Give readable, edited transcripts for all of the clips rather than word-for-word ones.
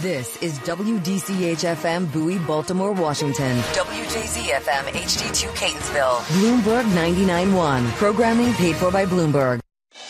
This is WDCH-FM Bowie, Baltimore, Washington. WJZ-FM HD2 Catonsville. Bloomberg 99.1. Programming paid for by Bloomberg.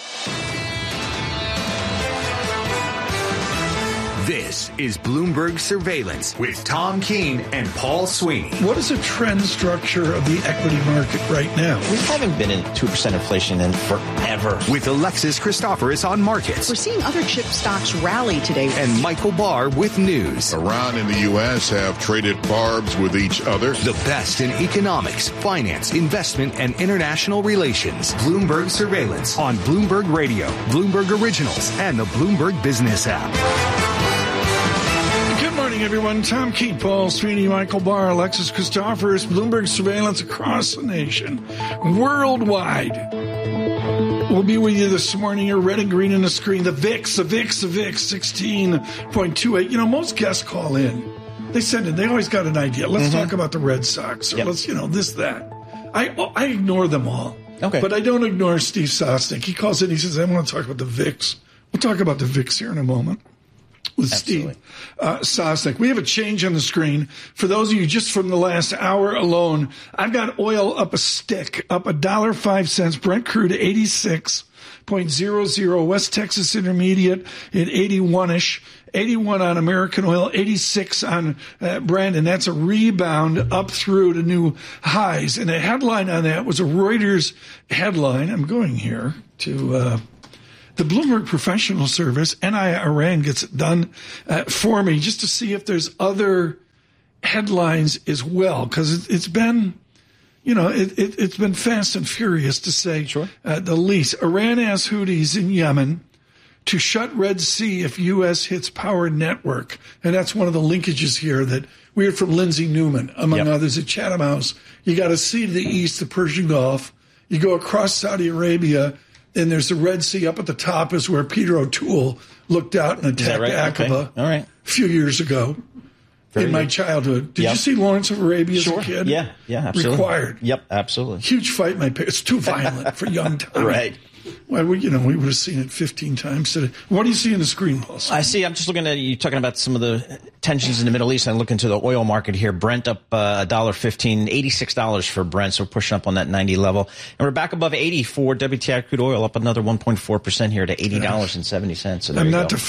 This is Bloomberg Surveillance with Tom Keene and Paul Sweeney. What is the trend structure of the equity market right now? We haven't been in 2% inflation in forever. With Alexis Christoforous on markets. We're seeing other chip stocks rally today. And Michael Barr with news. Iran and the U.S. have traded barbs with each other. The best in economics, finance, investment, and international relations. Bloomberg Surveillance on Bloomberg Radio, Bloomberg Originals, and the Bloomberg Business app. Good morning, everyone. Tom Keene, Paul Sweeney, Michael Barr, Alexis Christoforous, Bloomberg Surveillance across the nation, worldwide. We'll be with you this morning. You're red and green on the screen. The VIX, 16.28. You know, most guests call in. They send in. They always got an idea. Let's talk about the Red Sox. Or let's, this, that. I ignore them all. Okay. But I don't ignore Steve Sosnick. He calls in. He says, I want to talk about the VIX. We'll talk about the VIX here in a moment. With Steve Sosnick. We have a change on the screen. For those of you just from the last hour alone, I've got oil up a stick, up $1.05. Brent crude 86.00. West Texas Intermediate at 81-ish. 81 on American oil, 86 on Brent, and that's a rebound up through to new highs. And the headline on that was a Reuters headline. I'm going here to... the Bloomberg Professional Service, NIRN, gets it done for me just to see if there's other headlines as well, because it's been, it's been fast and furious to say the least. Iran asks Houthis in Yemen to shut Red Sea if U.S. hits power network. And that's one of the linkages here that we heard from Lindsay Newman, among others at Chatham House. You got a sea to the east, the Persian Gulf. You go across Saudi Arabia, and there's the Red Sea up at the top is where Peter O'Toole looked out and attacked Aqaba a few years ago in my childhood. Did you see Lawrence of Arabia as a kid? Yeah, absolutely. Required. Yep, absolutely. Huge fight. It's too violent for young Tommy. Right. Well, we would have seen it 15 times today. What do you see in the screen, Paul? I'm just looking at you talking about some of the tensions in the Middle East. I look into the oil market here. Brent up $1.15, $86 for Brent, so we're pushing up on that 90 level. And we're back above 80 for WTI crude oil, up another 1.4% here to $80.70. So I'm not to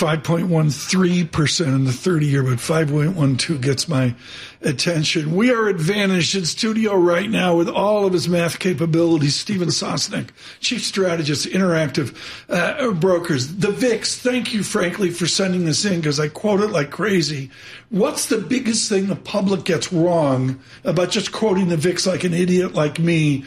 5.13% in the 30-year, but 5.12 gets my attention. We are advantaged in studio right now with all of his math capabilities. Stephen Sosnick, Chief Strategist, Interactive Brokers. The VIX, thank you, frankly, for sending this in, because I quote it like crazy. What's the biggest thing the public gets wrong about just quoting the VIX like an idiot like me,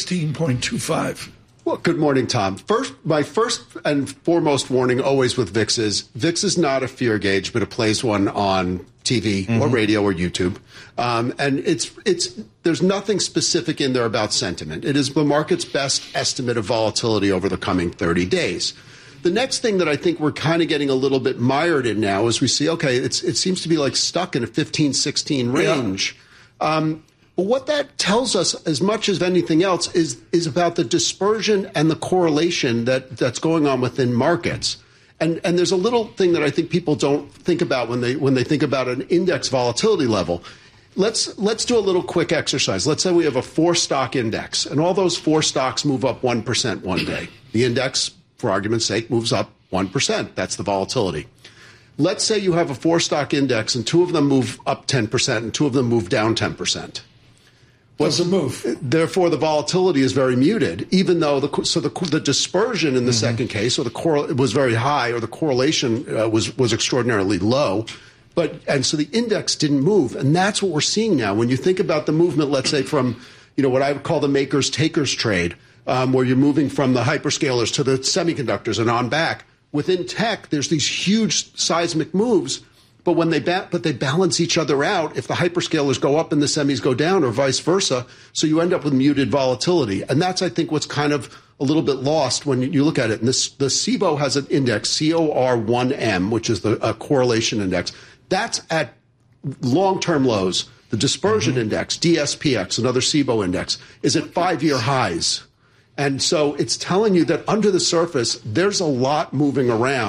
16.25? Well, good morning, Tom. My first and foremost warning always with VIX is not a fear gauge, but it plays one on TV or radio or YouTube. And there's nothing specific in there about sentiment. It is the market's best estimate of volatility over the coming 30 days. The next thing that I think we're kind of getting a little bit mired in now is we see, it seems to be like stuck in a 15-16 range. Yeah. But what that tells us, as much as anything else, is about the dispersion and the correlation that's going on within markets. And there's a little thing that I think people don't think about when they think about an index volatility level. Let's do a little quick exercise. Let's say we have a 4-stock index, and all those 4 stocks move up 1% one day. The index, for argument's sake, moves up 1%. That's the volatility. Let's say you have a 4-stock index, and 2 of them move up 10%, and 2 of them move down 10%. What's a move? Therefore, the volatility is very muted, even though the dispersion in the second case, or was very high, or the correlation was extraordinarily low. And so the index didn't move, and that's what we're seeing now. When you think about the movement, let's say from what I would call the makers-takers trade, where you're moving from the hyperscalers to the semiconductors and on back. Within tech, there's these huge seismic moves. But when they balance each other out, if the hyperscalers go up and the semis go down, or vice versa, so you end up with muted volatility. And that's, I think, what's kind of a little bit lost when you look at it. And the CBOE has an index, COR1M, which is a correlation index. That's at long-term lows. The dispersion index, DSPX, another CBOE index, is at 5-year highs. And so it's telling you that under the surface, there's a lot moving around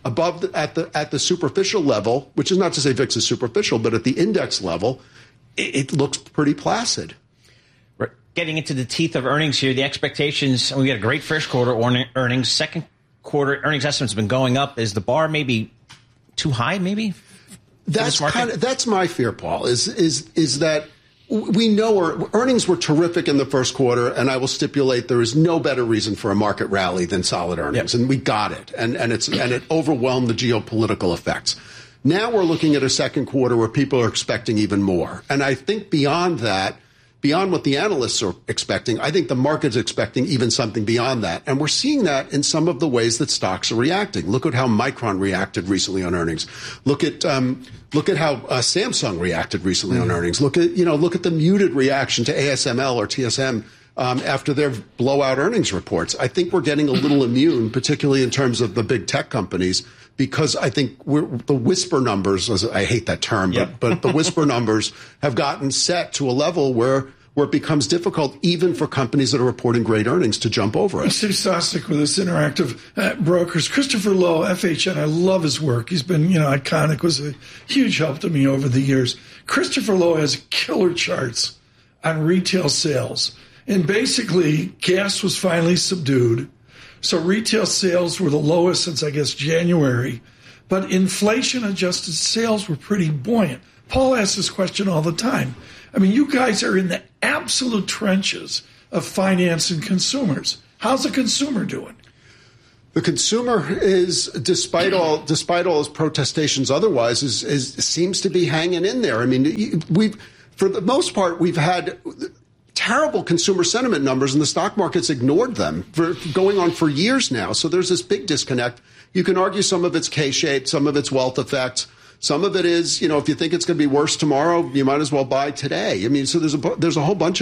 above at the superficial level, which is not to say VIX is superficial, but at the index level, it looks pretty placid. We're getting into the teeth of earnings here. The expectations, we got a great first quarter earnings. Second quarter earnings estimates have been going up. Is the bar maybe too high, maybe? That's my fear, Paul, is that we know our earnings were terrific in the first quarter, and I will stipulate there is no better reason for a market rally than solid earnings, and we got it, and it overwhelmed the geopolitical effects. Now we're looking at a second quarter where people are expecting even more, and I think beyond that, beyond what the analysts are expecting, I think the market's expecting even something beyond that. And we're seeing that in some of the ways that stocks are reacting. Look at how Micron reacted recently on earnings. Look at how Samsung reacted recently on earnings. Look at the muted reaction to ASML or TSM after their blowout earnings reports. I think we're getting a little immune, particularly in terms of the big tech companies, because I think the whisper numbers, I hate that term, but the whisper numbers have gotten set to a level where it becomes difficult even for companies that are reporting great earnings to jump over it. Steve Sosnick with us, Interactive Brokers. Christopher Lowe, FHN, I love his work. He's been, iconic, was a huge help to me over the years. Christopher Lowe has killer charts on retail sales. And basically, gas was finally subdued. So retail sales were the lowest since, I guess, January. But inflation-adjusted sales were pretty buoyant. Paul asks this question all the time. I mean, you guys are in the absolute trenches of finance and consumers. How's the consumer doing? The consumer is, despite all his protestations otherwise, seems to be hanging in there. I mean, for the most part, we've had terrible consumer sentiment numbers, and the stock market's ignored them for going on for years now. So there's this big disconnect. You can argue some of it's K-shaped, some of it's wealth effect. Some of it is, if you think it's going to be worse tomorrow, you might as well buy today. I mean, so there's a whole bunch